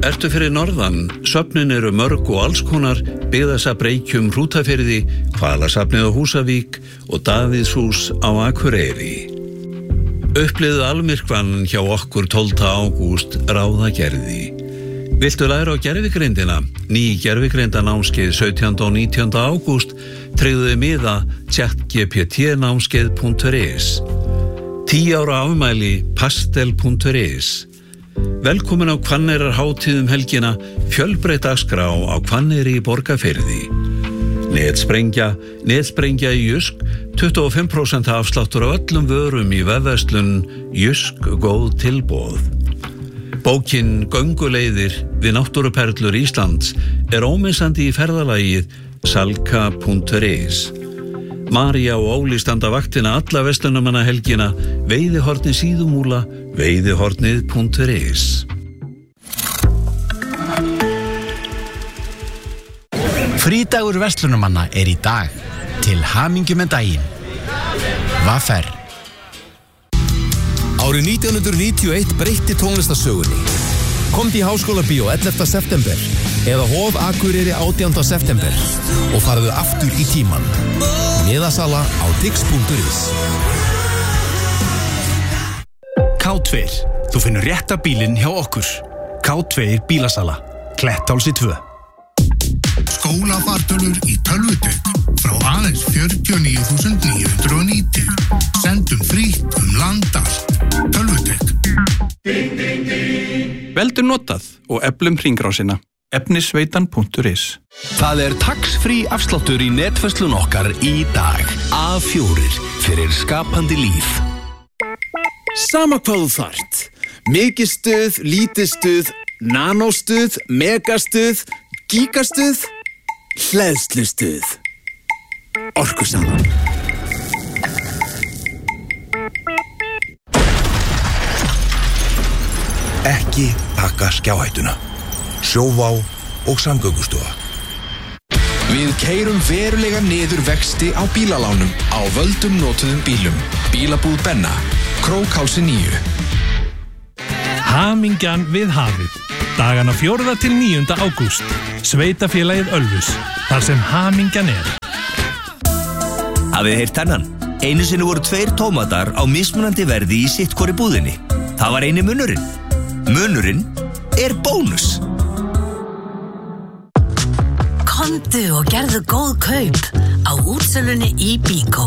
Ertu fyrir norðan, söfnin eru mörg og allskonar, byggðasafn Reykjum Hrútafirði, Hvalasafnið á Húsavík og Davíðshús á Akureyri. Upplifðu almyrkvann hjá okkur 12. ágúst ráðagerði. Viltu læra á gervigreindina? Ný gervigreindanámskeið 17. og 19. ágúst tryggðu miða chatgpt-námskeið.is 10 ára afmæli pastel.is Velkomin á Hvanneyrar hátíðum helgina, fjölbreytt dagskrá á Hvanneyri í Borgarfirði. Netsprengja í Jysk, 25% afsláttur á öllum vörum í vefverslun Jysk góð tilboð. Bókin Gönguleiðir við náttúruperlur Íslands ómissandi í ferðalagið salka.is. María og Óli standa vaktina alla verslunarmanna helgina, Veiðihorni Síðumúla, veiðihornið.is. Frídagur verslunarmanna í dag. Til hamingju með daginn. Vaffer. Árið 1991 breytti tónlistarsögunni. Komdu í Háskólabíó 11. september eða Hof Akureyri 18. september og farðu aftur í tímann. Miðasala á tix.is. K2. Þú finnur rétta bílinn hjá okkur. K2 bílasala. Kletthálsi 2. Skólafartölur í tölvutek frá aðeins 49.990. Sendum frítt land allt. Tölvutek. Veldur notað og eflum hringrásina. efnisveitan.is. Það tax-free afsláttur í netverslun okkar í dag. A4 fyrir skapandi líf. Sama hvað þú þarft. Mikið stuð, lítið stuð, nanóstuð, megastuð, gigastuð, hleðslustuð. Orkusalan. Ekki taka skjáhættuna. Sjóvá og Samgöngustofa. Við keyrum verulega niður vexti á bílalánum á völdum notuðum bílum. Bílabúð Benna, Krókhálsi 9. Hamingjan við hafið. Dagana 4. til 9. ágúst. Sveitafélagið Ölfus. Þar sem hamingjan Hafið heyrt þennan? Einu sinni voru 2 tómatar á mismunandi verði í sitt hvori búðinni. Það var eini munurinn. Munurinn bónus. Komdu og gerðu góð kaup á útsölunni í Bíkó.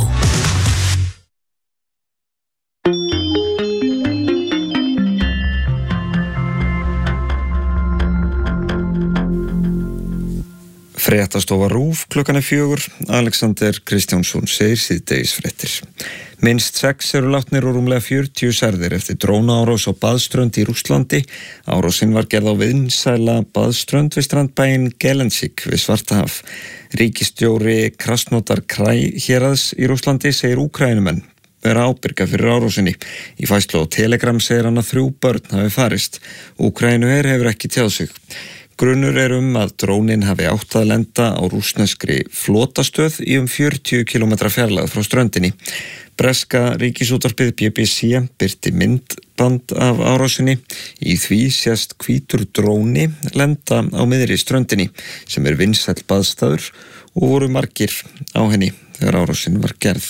Fréttastofa RÚV klukkan 4. Alexander Kristjánsson segir síðdegisfréttir. Minnst 6 eru látnir og rúmlega 40 særðir eftir drónaárás á baðströnd í Rússlandi. Árásin var gerð á vinsæla baðströnd við strandbæinn Gelensík við Svartahaf. Ríkisstjóri Krasnodar Krai héraðs í Rússlandi segir Úkraínumenn vera ábyrga fyrir árásinni. Í færslu á Telegram segir hann að 3 börn hafi farist. Úkraínuher hefur ekki tjáð sig. Grunur að drónin hafi átt að lenda á rússneskri flotastöð í 40 km fjarlægð frá ströndinni. Breska ríkisútvarpið BBC birti myndband af árásinni. Í því sést hvítur dróni lenda á miðri ströndinni sem vinsæll baðstaður og voru margir á henni þegar árásin var gerð.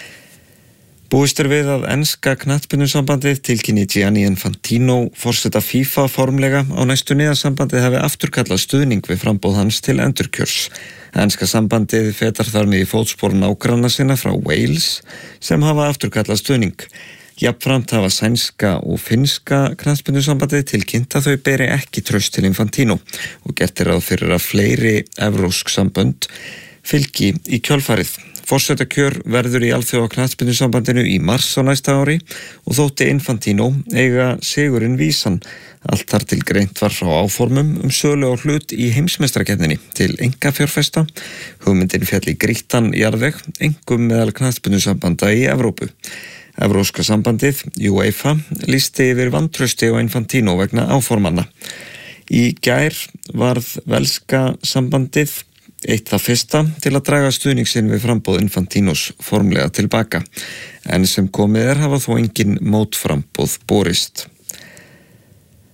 Búist við að enska knattspyrnusambandið tilkynni Gianni Infantino forseta FIFA formlega á næstunni að sambandið hafi afturkallað stuðning við framboð hans til endurkjörs. Enska sambandið fetar þar með í fótspor nágranna sinna frá Wales sem hafa afturkallað stuðning. Jafnframt hafa sænska og finnska knattspyrnusambandið tilkynnt að þau beri ekki traust til Infantino og gert ráð fyrir að fleiri evrópsk sambönd fylgi í kjölfarið. Forsetakjör verður í alþjóða knattspyrnusambandinu í mars á næsta ári og þótti Infantino eiga sigurinn vísan. Allt þar til greint var frá áformum sölu á hlut í heimsmeistarakeppninni til einkafjárfesta. Hugmyndin féll í grýttan jarðveg, einkum meðal knattspyrnusambanda í Evrópu. Evrópska sambandið, UEFA, lýsti yfir vantrausti á Infantino vegna áformanna. Í gær varð velska sambandið eitt það fyrsta til að draga stuðning sinn við framboð Infantinos formlega tilbaka. En sem komið hafa þó engin mótframboð borist.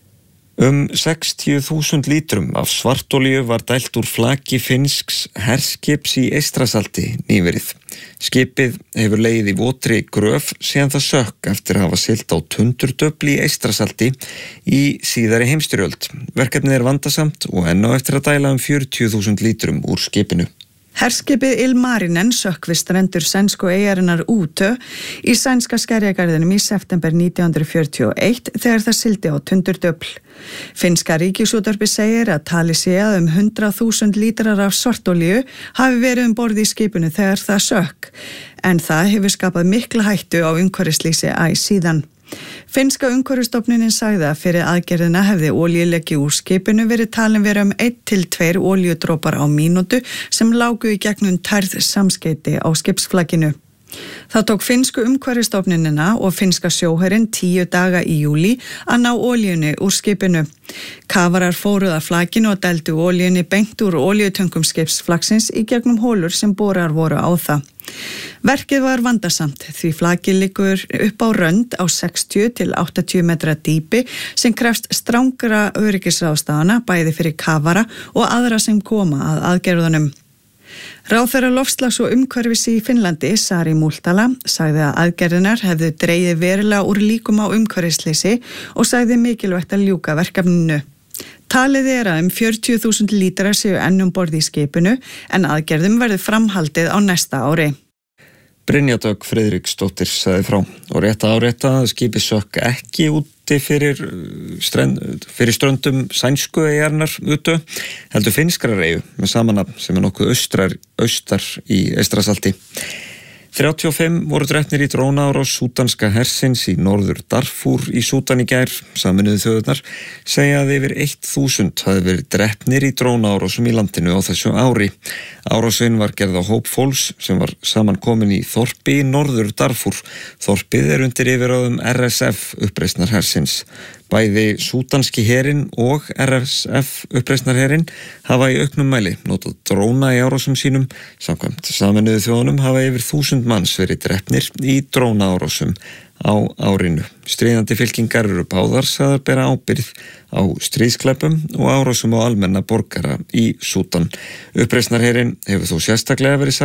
60.000 lítrum af svartolíu var dælt úr flaki finnsks herskips í Eystrasalti nýverið. Skipið hefur legið í votri gröf síðan það sökk eftir að hafa siglt á tundurdöfl í Eystrasalti í síðari heimsstyrjöld. Verkefnið vandasamt og enn á eftir að dæla 40.000 lítrum úr skipinu. Herskipið Ilmarinen sökk við strendur sænsku eyjarinnar Utö í sænska skerjagarðinum í september 1941 þegar það sigldi á tundurdöfl. Finnska ríkisútvarpið segir að talið sé að 100.000 lítrar af svartolíu hafi verið borð í skipinu þegar það sökk, en það hefur skapað mikla hættu á umhverfisleysi síðan. Finnska umhverfisstofnunin sagði að fyrir aðgerðina hefði olíuleki úr skipinu verið talin vera 1 til 2 olíudrópar á mínútu sem lágu í gegnum tærð samskeyti á skipsflakinu. Það tók finnsku umhverfisstofnunina og finnska sjóherinn 10 daga í júlí að ná olíunni úr skipinu. Kafarar fóruð að flakinu og dældu olíunni beint úr olíutöngum skipsflaksins í gegnum hólur sem borar voru á það. Verkið var vandasamt því flakið liggur upp á rönd á 60 til 80 metra dýpi sem krefst strangra öryggisráðstafana bæði fyrir kafara og aðra sem koma að aðgerðunum. Ráðherra loftslags og umhverfis í Finnlandi, Sari Multala, sagði að aðgerðinar hefðu dregið verulega úr líkum á umhverfisleysi og sagði mikilvægt að ljúka verkefninu. Talið er að 40.000 lítrar séu enn borð í skipinu en aðgerðum verður framhaldið á næsta ári. Brynja Dögg Friðriksdóttir sagði frá og rétt að árétta að skipið sökk ekki úti fyrir ströndum sænsku eyjarinnar Utö, heldur finnskrar eyju með sama nafn sem nokkuð austar í Eystrasalti. 35 voru drepnir í drónaárás súdanska hersins í norður Darfur í Súdan í gær. Sameinuðu þjóðirnar segja að yfir 1000 hafi verið drepnir í drónaárásum í landinu á þessu ári. Árásin var gerð á hóp fólks sem var saman komin í þorpi í norður Darfur. Þorpið er undir yfirráðum RSF uppreisnar hersins. Bæði súdanski herinn og RSF uppreisnarherinn hafa í auknum mæli notað dróna í árásum sínum. Samkvæmt Sameinuðu þjóðunum hafa yfir 1000 manns verið drepnir í drónaárásum á árinu. Stríðandi fylkingar eru báðar sagðar bera ábyrgð á stríðsklæpum og árásum á almenna borgara í Súdan. Uppreisnarherinn hefur þó sérstaklega verið